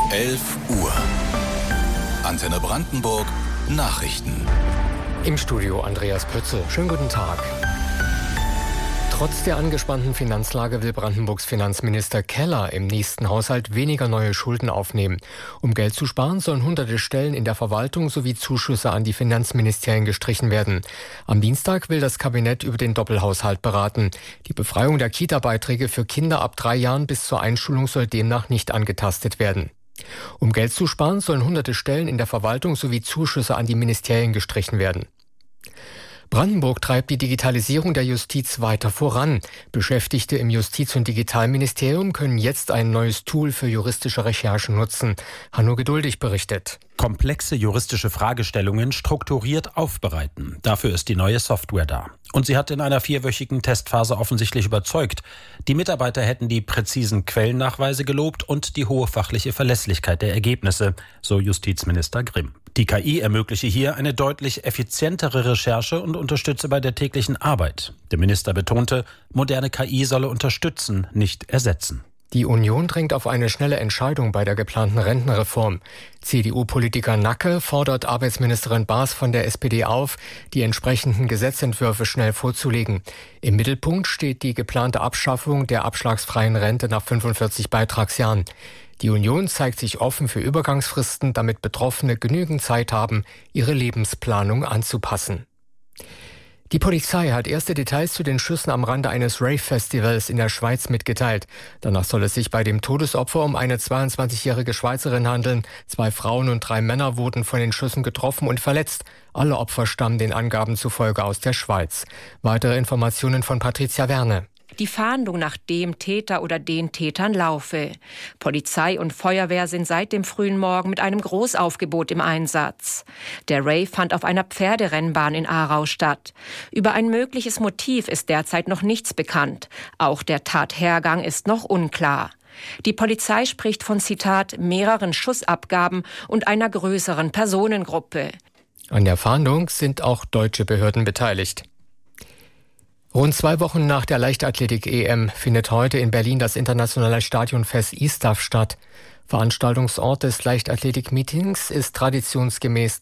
11 Uhr. Antenne Brandenburg Nachrichten. Im Studio Andreas Pötzel. Schönen guten Tag. Trotz der angespannten Finanzlage will Brandenburgs Finanzminister Keller im nächsten Haushalt weniger neue Schulden aufnehmen. Um Geld zu sparen, sollen hunderte Stellen in der Verwaltung sowie Zuschüsse an die Finanzministerien gestrichen werden. Am Dienstag will das Kabinett über den Doppelhaushalt beraten. Die Befreiung der Kita-Beiträge für Kinder ab 3 Jahren bis zur Einschulung soll demnach nicht angetastet werden. Um Geld zu sparen, sollen hunderte Stellen in der Verwaltung sowie Zuschüsse an die Ministerien gestrichen werden. Brandenburg treibt die Digitalisierung der Justiz weiter voran. Beschäftigte im Justiz- und Digitalministerium können jetzt ein neues Tool für juristische Recherchen nutzen. Hanno Geduldig berichtet. Komplexe juristische Fragestellungen strukturiert aufbereiten. Dafür ist die neue Software da. Und sie hat in einer 4-wöchigen Testphase offensichtlich überzeugt. Die Mitarbeiter hätten die präzisen Quellennachweise gelobt und die hohe fachliche Verlässlichkeit der Ergebnisse, so Justizminister Grimm. Die KI ermögliche hier eine deutlich effizientere Recherche und unterstütze bei der täglichen Arbeit. Der Minister betonte, moderne KI solle unterstützen, nicht ersetzen. Die Union drängt auf eine schnelle Entscheidung bei der geplanten Rentenreform. CDU-Politiker Nacke fordert Arbeitsministerin Baas von der SPD auf, die entsprechenden Gesetzentwürfe schnell vorzulegen. Im Mittelpunkt steht die geplante Abschaffung der abschlagsfreien Rente nach 45 Beitragsjahren. Die Union zeigt sich offen für Übergangsfristen, damit Betroffene genügend Zeit haben, ihre Lebensplanung anzupassen. Die Polizei hat erste Details zu den Schüssen am Rande eines Rave-Festivals in der Schweiz mitgeteilt. Danach soll es sich bei dem Todesopfer um eine 22-jährige Schweizerin handeln. 2 Frauen und 3 Männer wurden von den Schüssen getroffen und verletzt. Alle Opfer stammen den Angaben zufolge aus der Schweiz. Weitere Informationen von Patricia Werne. Die Fahndung nach dem Täter oder den Tätern laufe. Polizei und Feuerwehr sind seit dem frühen Morgen mit einem Großaufgebot im Einsatz. Der Rave fand auf einer Pferderennbahn in Aarau statt. Über ein mögliches Motiv ist derzeit noch nichts bekannt. Auch der Tathergang ist noch unklar. Die Polizei spricht von, Zitat, mehreren Schussabgaben und einer größeren Personengruppe. An der Fahndung sind auch deutsche Behörden beteiligt. Rund 2 Wochen nach der Leichtathletik-EM findet heute in Berlin das internationale Stadionfest ISTAF statt. Veranstaltungsort des Leichtathletik-Meetings ist traditionsgemäß